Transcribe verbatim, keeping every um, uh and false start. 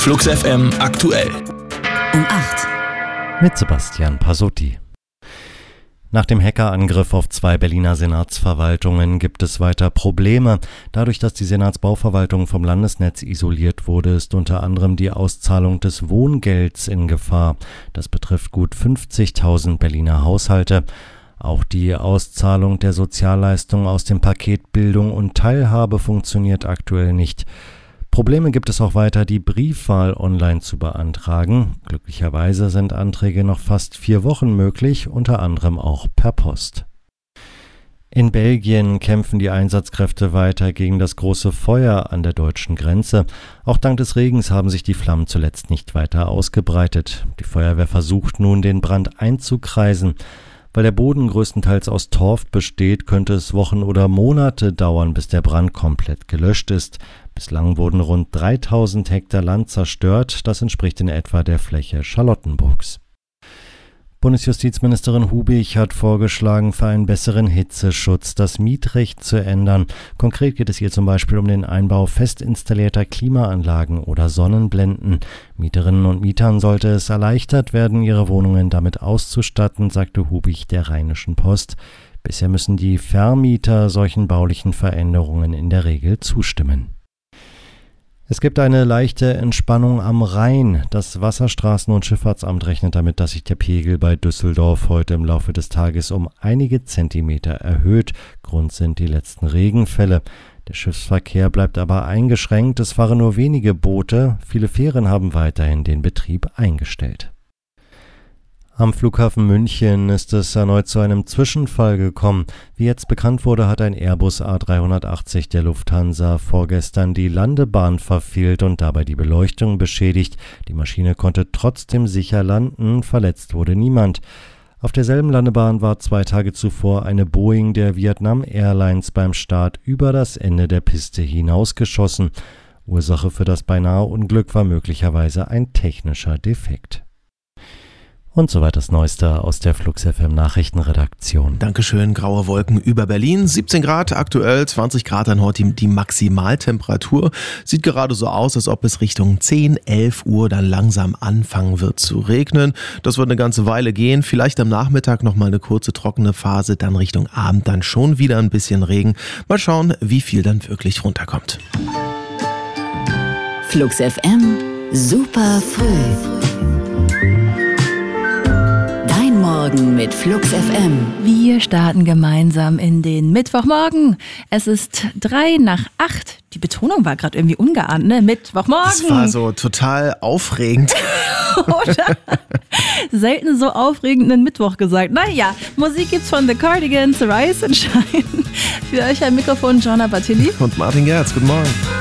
Flux F M aktuell. Um acht. Mit Sebastian Pasotti. Nach dem Hackerangriff auf zwei Berliner Senatsverwaltungen gibt es weiter Probleme. Dadurch, dass die Senatsbauverwaltung vom Landesnetz isoliert wurde, ist unter anderem die Auszahlung des Wohngelds in Gefahr. Das betrifft gut fünfzigtausend Berliner Haushalte. Auch die Auszahlung der Sozialleistungen aus dem Paket Bildung und Teilhabe funktioniert aktuell nicht. Probleme gibt es auch weiter, die Briefwahl online zu beantragen. Glücklicherweise sind Anträge noch fast vier Wochen möglich, unter anderem auch per Post. In Belgien kämpfen die Einsatzkräfte weiter gegen das große Feuer an der deutschen Grenze. Auch dank des Regens haben sich die Flammen zuletzt nicht weiter ausgebreitet. Die Feuerwehr versucht nun, den Brand einzukreisen. Weil der Boden größtenteils aus Torf besteht, könnte es Wochen oder Monate dauern, bis der Brand komplett gelöscht ist. Bislang wurden rund dreitausend Hektar Land zerstört. Das entspricht in etwa der Fläche Charlottenburgs. Bundesjustizministerin Hubig hat vorgeschlagen, für einen besseren Hitzeschutz das Mietrecht zu ändern. Konkret geht es hier zum Beispiel um den Einbau fest installierter Klimaanlagen oder Sonnenblenden. Mieterinnen und Mietern sollte es erleichtert werden, ihre Wohnungen damit auszustatten, sagte Hubig der Rheinischen Post. Bisher müssen die Vermieter solchen baulichen Veränderungen in der Regel zustimmen. Es gibt eine leichte Entspannung am Rhein. Das Wasserstraßen- und Schifffahrtsamt rechnet damit, dass sich der Pegel bei Düsseldorf heute im Laufe des Tages um einige Zentimeter erhöht. Grund sind die letzten Regenfälle. Der Schiffsverkehr bleibt aber eingeschränkt. Es fahren nur wenige Boote. Viele Fähren haben weiterhin den Betrieb eingestellt. Am Flughafen München ist es erneut zu einem Zwischenfall gekommen. Wie jetzt bekannt wurde, hat ein Airbus A dreihundertachtzig der Lufthansa vorgestern die Landebahn verfehlt und dabei die Beleuchtung beschädigt. Die Maschine konnte trotzdem sicher landen, verletzt wurde niemand. Auf derselben Landebahn war zwei Tage zuvor eine Boeing der Vietnam Airlines beim Start über das Ende der Piste hinausgeschossen. Ursache für das beinahe Unglück war möglicherweise ein technischer Defekt. Und soweit das Neueste aus der Flux F M Nachrichtenredaktion. Dankeschön, graue Wolken über Berlin, siebzehn Grad aktuell, zwanzig Grad dann heute die Maximaltemperatur. Sieht gerade so aus, als ob es Richtung zehn, elf Uhr dann langsam anfangen wird zu regnen. Das wird eine ganze Weile gehen, vielleicht am Nachmittag nochmal eine kurze trockene Phase, dann Richtung Abend dann schon wieder ein bisschen Regen. Mal schauen, wie viel dann wirklich runterkommt. Flux F M, super früh. Morgen mit Flux F M. Wir starten gemeinsam in den Mittwochmorgen. Es ist drei nach acht. Die Betonung war gerade irgendwie ungeahnt, ne? Mittwochmorgen. Das war so total aufregend. Oder? Selten so aufregend einen Mittwoch gesagt. Naja, Musik gibt's von The Cardigans, Rise and Shine. Für euch am Mikrofon Gianna Battilli und Martin Gerz. Guten Morgen.